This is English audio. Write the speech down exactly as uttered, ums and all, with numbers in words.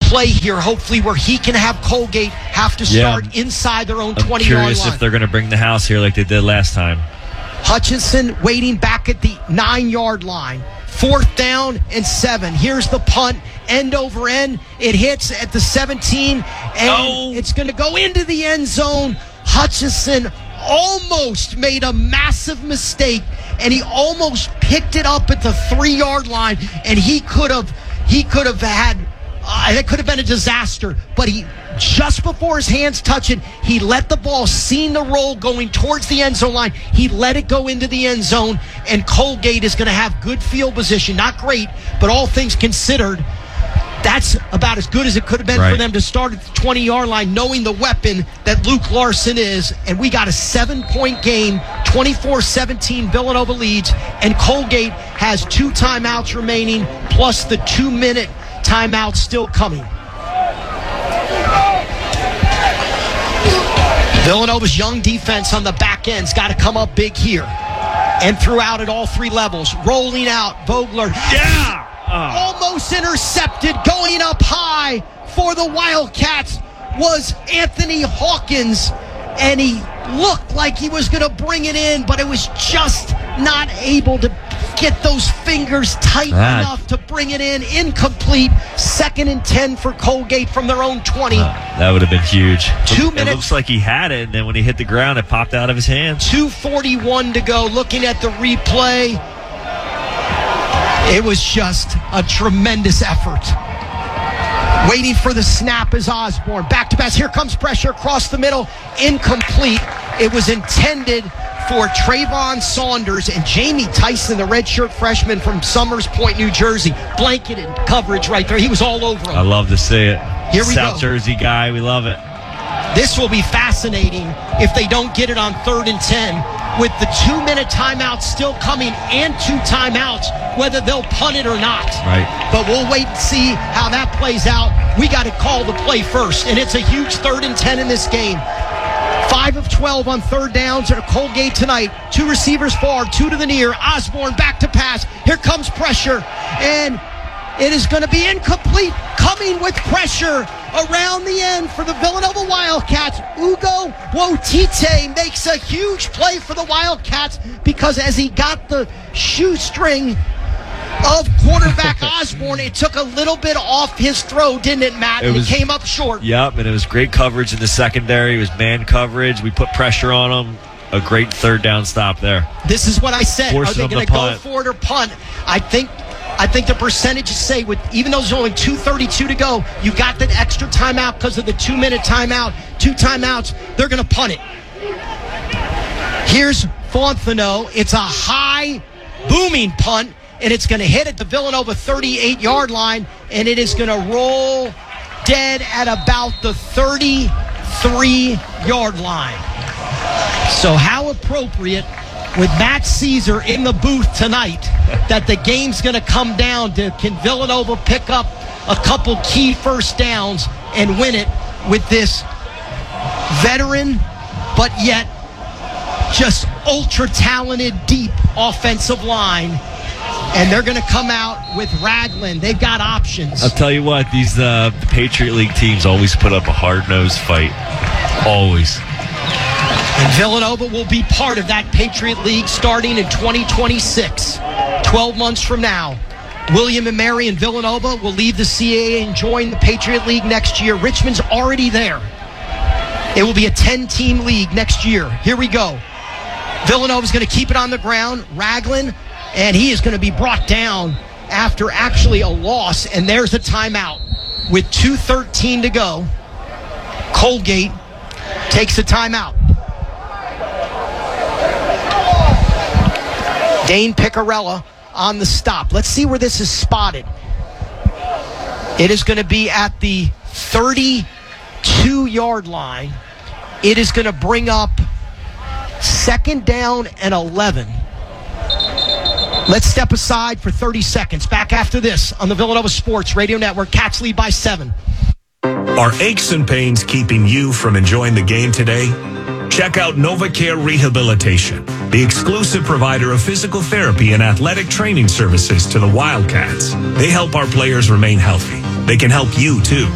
play here, hopefully, where he can have Colgate have to start yeah. inside their own twenty-yard line. I'm curious if they're going to bring the house here like they did last time. Hutchinson waiting back at the nine-yard line. Fourth down and seven. Here's the punt, end over end. It hits at the seventeen, and oh. it's going to go into the end zone. Hutchinson almost made a massive mistake, and he almost picked it up at the three-yard line, and he could have he could have had uh, it could have been a disaster, but he just before his hands touch it, he let the ball, seen the roll going towards the end zone line. He let it go into the end zone, and Colgate is going to have good field position. Not great, but all things considered, that's about as good as it could have been right. for them to start at the twenty-yard line, knowing the weapon that Luke Larson is. And we got a seven-point game, twenty-four seventeen, Villanova leads, and Colgate has two timeouts remaining, plus the two-minute timeout still coming. Villanova's young defense on the back end's got to come up big here. And throughout at all three levels. Rolling out, Vogler. Yeah! Uh. Almost intercepted, going up high for the Wildcats was Anthony Hawkins. And he looked like he was going to bring it in, but it was just not able to get those fingers tight ah. enough to bring it in. Incomplete. Second and ten for Colgate from their own twenty. Uh, that would have been huge. Two it minutes. It looks like he had it, and then when he hit the ground, it popped out of his hands. two forty-one to go. Looking at the replay, it was just a tremendous effort. Waiting for the snap is Osborne. Back to pass. Here comes pressure across the middle. Incomplete. It was intended for Trayvon Saunders, and Jamie Tyson, the redshirt freshman from Summers Point, New Jersey. Blanketed coverage right there. He was all over him. I love to see it. Here we South go. Jersey guy. We love it. This will be fascinating if they don't get it on third and ten with the two-minute timeout still coming and two timeouts, whether they'll punt it or not. Right. But we'll wait and see how that plays out. We got to call the play first, and it's a huge third and ten in this game. five of twelve on third downs at Colgate tonight. Two receivers far, two to the near. Osborne back to pass. Here comes pressure, and it is going to be incomplete. Coming with pressure around the end for the Villanova Wildcats. Ugo Wotite makes a huge play for the Wildcats because as he got the shoestring of quarterback Osborne, it took a little bit off his throw, didn't it, Matt? It, and was, it came up short. Yep, and it was great coverage in the secondary. It was man coverage. We put pressure on him. A great third down stop there. This is what I said. Forcing Are they going to go for it or punt? I think I think the percentages say, with even though there's only two thirty-two to go, you got that extra timeout because of the two-minute timeout, two timeouts, they're going to punt it. Here's Fontenot. It's a high, booming punt, and it's going to hit at the Villanova thirty-eight-yard line, and it is going to roll dead at about the thirty-three-yard line. So how appropriate with Matt Caesar in the booth tonight that the game's going to come down to can Villanova pick up a couple key first downs and win it with this veteran but yet just ultra-talented, deep offensive line. And they're going to come out with Ragland. They've got options. I'll tell you what, these uh, Patriot League teams always put up a hard-nosed fight. Always. And Villanova will be part of that Patriot League starting in twenty twenty-six, twelve months from now. William and Mary and Villanova will leave the C A A and join the Patriot League next year. Richmond's already there. It will be a ten-team league next year. Here we go. Villanova's going to keep it on the ground. Ragland, and he is going to be brought down after actually a loss. And there's a timeout with two thirteen to go. Colgate takes a timeout. Dane Piccarella on the stop. Let's see where this is spotted. It is going to be at the thirty-two-yard line. It is going to bring up second down and eleven. Let's step aside for thirty seconds. Back after this on the Villanova Sports Radio Network. Cats lead by seven. Are aches and pains keeping you from enjoying the game today? Check out NovaCare Rehabilitation, the exclusive provider of physical therapy and athletic training services to the Wildcats. They help our players remain healthy. They can help you, too.